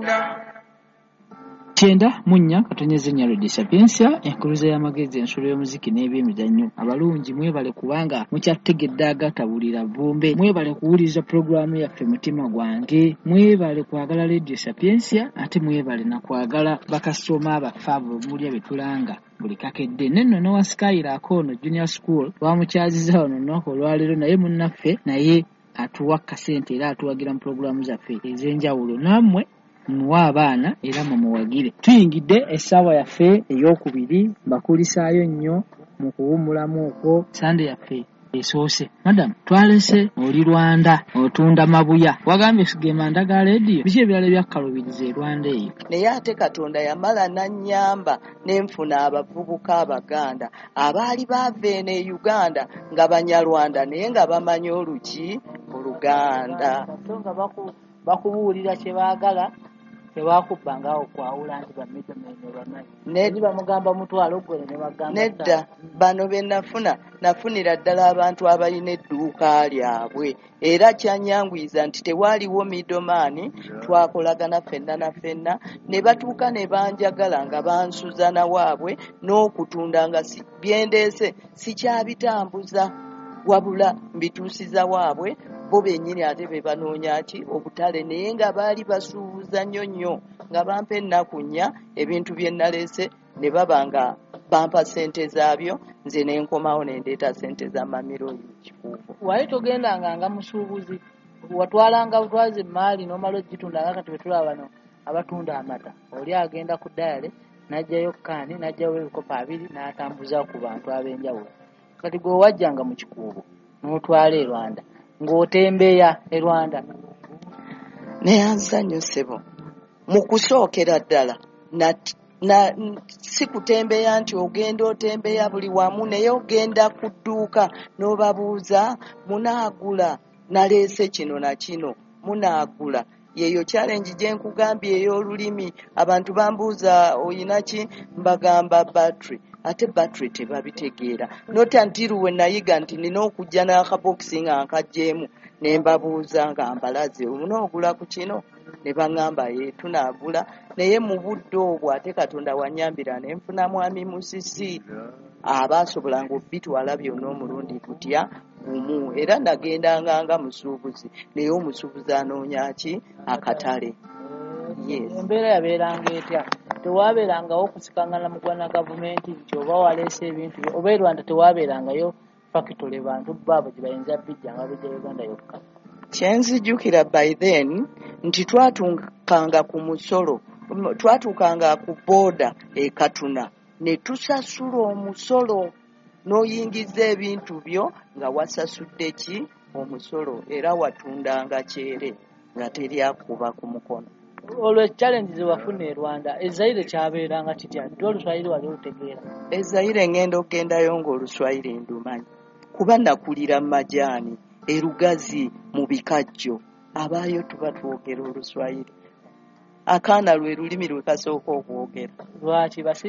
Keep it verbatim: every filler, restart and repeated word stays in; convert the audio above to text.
Kyenda munnya katonyeze nya Radio Sapiensia enkuluza y'amagezi ensolo y'omuziki n'ebyemizannyo abalungi mwebale kubanga mukyategedde agatabulira vumbe mwebale kuwuliriza programu yaffe mutima gwange mwebale kwagala Radio Sapiensia ate mwebale na kwagala bakasoma abaffe abo mulya betulanga buli kakedde nenno Noah Skyler akono junior school bamukyaziza wano nnoko olwaleero naye munnaffe naye atuwa kasente era atuwagira mu programu zaffe ez'enjawulo nammwe muwa abaana era mumuwagire tuyingidde essaawa yaffe ey'okubiri bakulisaayo nnyo mu kuwummulamu okwo sande yaffe esoose. Madam twalese oli Rwanda otunda mabuya wagambye sigema ndaga leediyo biki ebirala ebyakalubiriza e Rwanda eyo naye ate Katonda yamala nannyamba n'enfuna abavubuka abaganda abaali baava eno e Uganda nga Banyarwanda naye nga bamanyi oluki Oluganda bakubuulira kye baagala tewakubanga awo kwawula nti bamejamenyo bamanyi nedda bamugamba mutwalo gwe ne bagamba nedda bano be nafuna nafunira ddala abantu abalina edduuka lyabwe era kyanyangwiza nti tewaaliwo middleman twakolagana ffenna na ffenna ne batuuka ne banjagala nga bansuza na waabwe n'okutunda nga si, byendeese sikyabitambuza wabula mbituusiza waabwe bo bennyini ate be banoonya ki obutale naye nga baali basuubuza nnyo nnyo nga bampa ennaku nnya ebintu bye naleese ne baba nga bampa ssente zaabyo nze ne nkomawo ne ndeeta ssente za mamiro kikuufu. Wali togendanga nga musuubuzi watwalanga butwaze emaali n'omala ogitunda nga kati betulaba bano abatunda amata oli agenda ku dayale n'ajjayo kaani n'ajjayo ebikopo abiri n'atambuza ku bantu ab'enjawulo kati gwe wajjanga mu kikuubo n'otwala e Rwanda ng'otembeya e Rwanda neyanzanyo ssebo mu kusookera ddala na, na si kutembeya nti ogenda otembeya buli wamu naye ogenda ku dduuka n'obabuuza munaagula naleese kino na kino munaagula yeyo challenge gye nkugambye ey'olulimi abantu bambuuza oyina ki mbagamba battery ate battery tebabitegeera nota ntiruwe nayiga nti nina okujja n'akabokisi nga nkajjeemu ne mbabuuza nga mbalaze munoogula ku kino ne baŋŋamba ye tunaagula naye mu budde obwo ate Katonda wanyambira ne nfuna mwami musisi abaasobolanga obbitwala byonna omulundi gutya gumu era nagendanga nga musuubuzi naye omusuubuzi anoonya ki akatale. Yes. Embeera yabeeranga etya tewaabeerangawo okusikangana mu gwana gavumenti nti oba waleese ebintu oba e Rwanda tewaabeerangayo fakitole bantu baabo gye bayinza bijja nga bijja Uganda yokka. Kyenzijjukira by then nti twatuukanga ku musolo twatuukanga ku booda e Katuna ne tusasula omusolo n'oyingiza ebintu byo nga wasasudde ki omusolo era watundanga kyere nga teryakuba ku mukono. Olwo challenge ze wafuna e Rwanda ezaire kyabeeranga kitya nti oluswayiri wali olutegeera ezaire ngenda okugendayo ng'oluswayiri ndumanyi kuba nakulira majaani erugazi mu bikajjo abaayo tuba twogera oluswayiri akaana lwe lulimi lwe kasooka okwogera lwaki basi